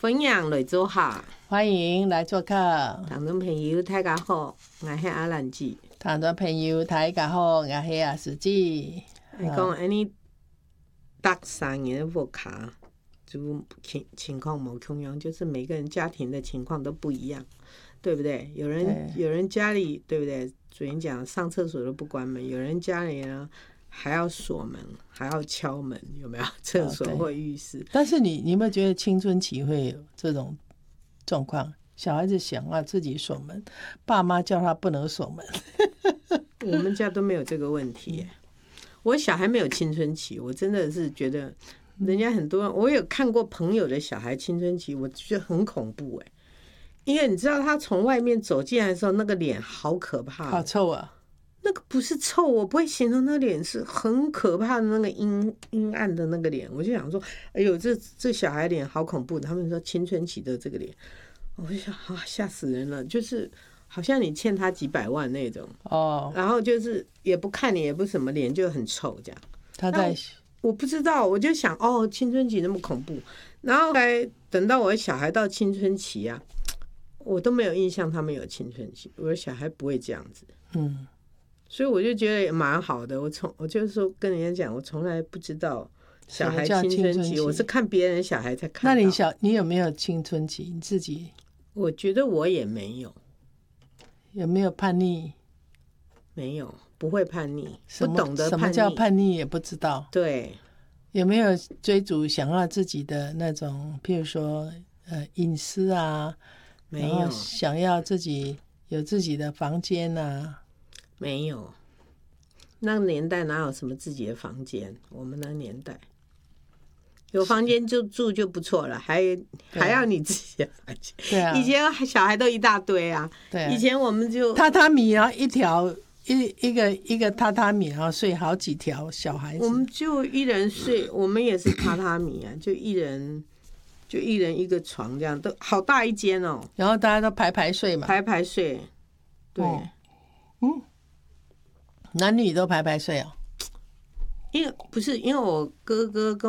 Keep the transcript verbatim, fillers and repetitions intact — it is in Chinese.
分享来做客， 欢迎来做客。 听众朋友大家好，我是阿兰姐。 听众朋友大家好，我是阿司机。 你讲安尼，搭三年无卡，就情情况无同样，就是每个人家庭的情况都不一样，对不对？有人有人家里对不对？昨天讲上厕所都不关门，有人家里呢还要锁门，还要敲门，有没有？厕所或浴室。哦、 但是你你有没有觉得青春期会有这种状况？小孩子想要自己锁门，爸妈叫他不能锁门。 我们家都没有这个问题耶。我小孩没有青春期，我真的是觉得人家很多，我有看过朋友的小孩青春期，我觉得很恐怖哎。因为你知道他从外面走进来的时候，那个脸好可怕， 好臭啊！ 那个不是臭，我不会形容那脸是很可怕的那个阴阴暗的那个脸。我就想说，哎呦，这这小孩脸好恐怖。他们说青春期的这个脸，我就想啊，吓死人了，就是好像你欠他几百万那种哦。然后就是也不看你，也不什么，脸就很臭这样。 他在我，我不知道，我就想哦，青春期那么恐怖。然后来等到我的小孩到青春期啊。我都没有印象他们有青春期，我的小孩不会这样子，嗯，所以我就觉得也蛮好的。我从我就是说跟人家讲，我从来不知道小孩青春期，我是看别人小孩才看到。 那你小你有没有青春期？你自己？ 我觉得我也没有。 有没有叛逆？ 没有，不会叛逆，不懂得叛逆。 什么叫叛逆也不知道。 对， 有没有追逐想要自己的那种，譬如说呃隐私啊？ 没有， 想要自己有自己的房间啊？ 没有，那个年代哪有什么自己的房间？我们那个年代有房间就住就不错了，还还要你自己的房间。对啊，以前小孩都一大堆啊。对啊，以前我们就榻榻米，然后一条一一个一个榻榻米，然后睡好几条小孩子。 我们就一人睡，我们也是榻榻米啊，就一人。就一人一个床，这样都好大一间哦。 然后大家都排排睡嘛， 排排睡，对，嗯， 嗯男女都排排睡哦。 因为不是因为我哥哥跟